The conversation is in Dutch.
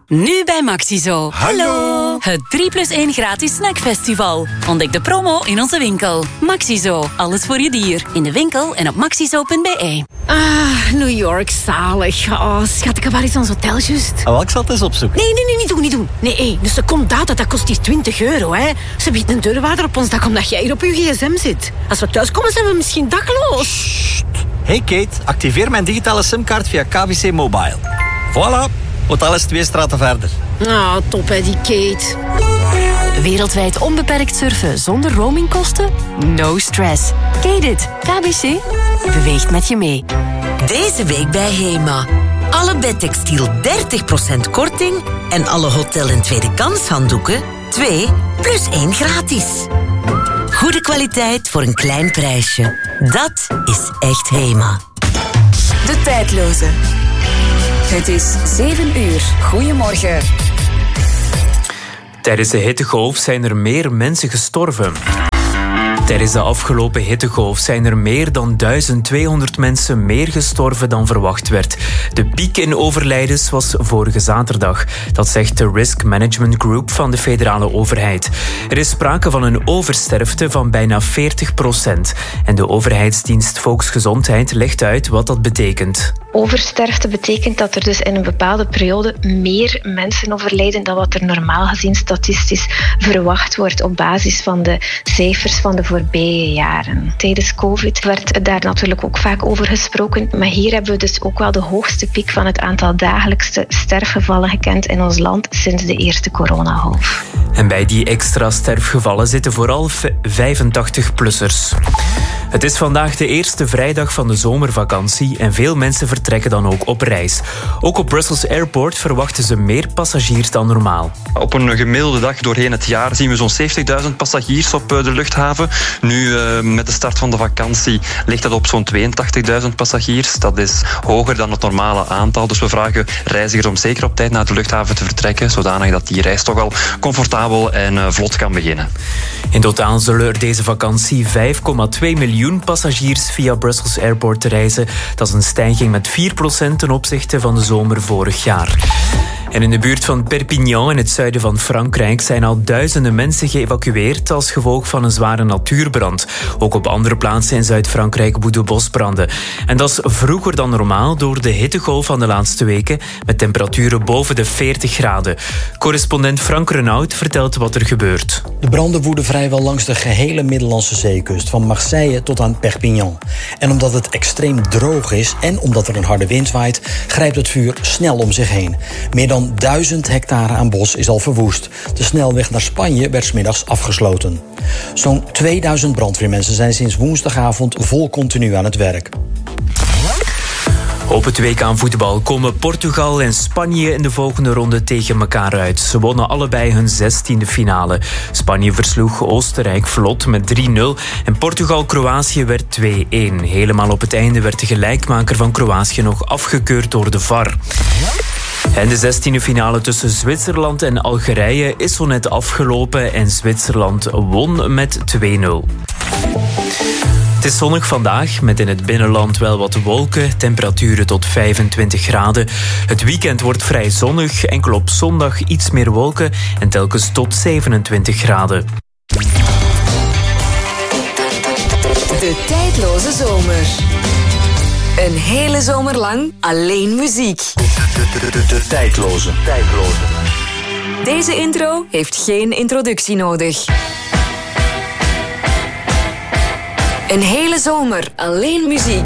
Nu bij Maxizo. Hallo! Het 3+1 gratis snackfestival. Ontdek de promo in onze winkel. Maxizo. Alles voor je dier. In de winkel en op maxizo.be. New York, zalig. Oh, schat, ik heb waar is ons hotel juist? Ik zal het eens opzoeken. Nee, niet doen. Nee, een seconde data, dat kost hier €20, hè. Ze biedt een deurwaarder op ons dak omdat jij hier op je gsm zit. Als we thuiskomen, zijn we misschien dakloos. Hey Kate, activeer mijn digitale simkaart via KBC Mobile. Voilà, hotel is 2 straten verder. Top hè, die Kate. Wereldwijd onbeperkt surfen zonder roamingkosten? No stress. Kate it. KBC beweegt met je mee. Deze week bij HEMA. Alle bedtextiel 30% korting en alle hotel- en tweede kans handdoeken 2 + 1 gratis. Goede kwaliteit voor een klein prijsje. Dat is echt HEMA. De tijdloze. Het is 7 uur. Goedemorgen. Tijdens de hittegolf zijn er meer mensen gestorven. Tijdens de afgelopen hittegolf zijn er meer dan 1200 mensen meer gestorven dan verwacht werd. De piek in overlijdens was vorige zaterdag. Dat zegt de Risk Management Group van de federale overheid. Er is sprake van een oversterfte van bijna 40%. En de overheidsdienst Volksgezondheid legt uit wat dat betekent. Oversterfte betekent dat er dus in een bepaalde periode meer mensen overlijden dan wat er normaal gezien statistisch verwacht wordt op basis van de cijfers van de voorbije jaren. Tijdens COVID werd daar natuurlijk ook vaak over gesproken, maar hier hebben we dus ook wel de hoogste piek van het aantal dagelijkse sterfgevallen gekend in ons land sinds de eerste coronagolf. En bij die extra sterfgevallen zitten vooral 85-plussers. Het is vandaag de eerste vrijdag van de zomervakantie en veel mensen vertrekken dan ook op reis. Ook op Brussels Airport verwachten ze meer passagiers dan normaal. Op een gemiddelde dag doorheen het jaar zien we zo'n 70.000 passagiers op de luchthaven. Nu, met de start van de vakantie, ligt dat op zo'n 82.000 passagiers. Dat is hoger dan het normale aantal. Dus we vragen reizigers om zeker op tijd naar de luchthaven te vertrekken, zodanig dat die reis toch wel comfortabel en vlot kan beginnen. In totaal zullen er deze vakantie 5,2 miljoen passagiers via Brussels Airport reizen. Dat is een stijging met 4% ten opzichte van de zomer vorig jaar. En in de buurt van Perpignan in het zuiden van Frankrijk zijn al duizenden mensen geëvacueerd als gevolg van een zware natuurbrand. Ook op andere plaatsen in Zuid-Frankrijk woeden bosbranden. En dat is vroeger dan normaal door de hittegolf van de laatste weken met temperaturen boven de 40 graden. Correspondent Frank Renaud vertelt wat er gebeurt. De branden woeden vrijwel langs de gehele Middellandse zeekust, van Marseille tot aan Perpignan. En omdat het extreem droog is en omdat er een harde wind waait, grijpt het vuur snel om zich heen. Meer dan 1000 hectare aan bos is al verwoest. De snelweg naar Spanje werd 's middags afgesloten. Zo'n 2000 brandweermensen zijn sinds woensdagavond vol continu aan het werk. Op het WK voetbal komen Portugal en Spanje in de volgende ronde tegen elkaar uit. Ze wonnen allebei hun 16e finale. Spanje versloeg Oostenrijk vlot met 3-0 en Portugal-Kroatië werd 2-1. Helemaal op het einde werd de gelijkmaker van Kroatië nog afgekeurd door de VAR. En de 16e finale tussen Zwitserland en Algerije is zo net afgelopen en Zwitserland won met 2-0. Het is zonnig vandaag, met in het binnenland wel wat wolken, temperaturen tot 25 graden. Het weekend wordt vrij zonnig, enkel op zondag iets meer wolken en telkens tot 27 graden. De tijdloze zomer. Een hele zomer lang alleen muziek. De tijdloze. Deze intro heeft geen introductie nodig. Een hele zomer alleen muziek.